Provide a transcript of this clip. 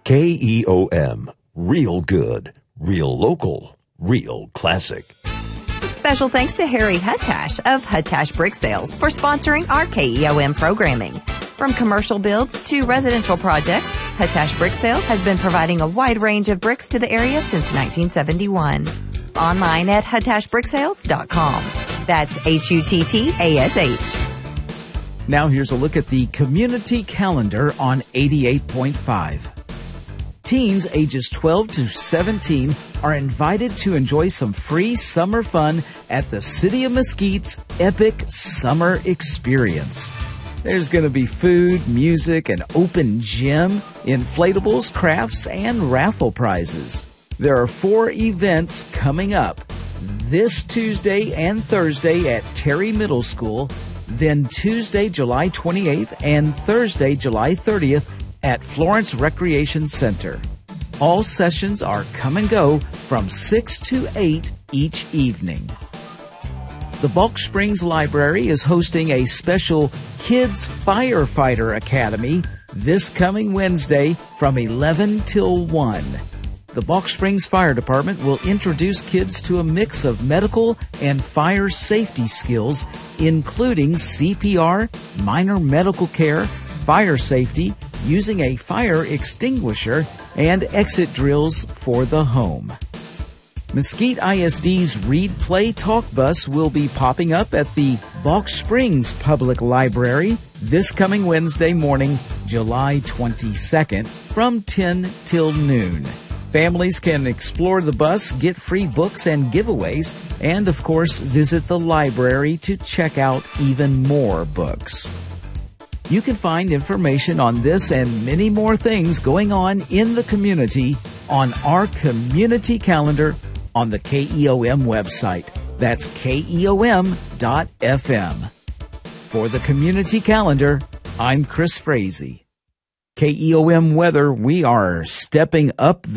KEOM. Real good, real local, real classic. Special thanks to Harry Huttash of Huttash Brick Sales for sponsoring our KEOM programming. From commercial builds to residential projects, Huttash Brick Sales has been providing a wide range of bricks to the area since 1971. Online at huttashbricksales.com. That's HUTTASH. Now here's a look at the community calendar on 88.5. Teens ages 12 to 17 are invited to enjoy some free summer fun at the City of Mesquite's Epic Summer Experience. There's going to be food, music, an open gym, inflatables, crafts, and raffle prizes. There are 4 events coming up this Tuesday and Thursday at Terry Middle School, then Tuesday, July 28th and Thursday, July 30th at Florence Recreation Center. All sessions are come and go from 6 to 8 each evening. The Balch Springs Library is hosting a special Kids Firefighter Academy this coming Wednesday from 11 till 1. The Balch Springs Fire Department will introduce kids to a mix of medical and fire safety skills, including CPR, minor medical care, fire safety, using a fire extinguisher, and exit drills for the home. Mesquite ISD's Read Play Talk Bus will be popping up at the Balch Springs Public Library this coming Wednesday morning, July 22nd, from 10 till noon. Families can explore the bus, get free books and giveaways, and of course visit the library to check out even more books. You can find information on this and many more things going on in the community on our community calendar on the KEOM website. That's KEOM.FM. For the community calendar, I'm Chris Frazee. KEOM weather, we are stepping up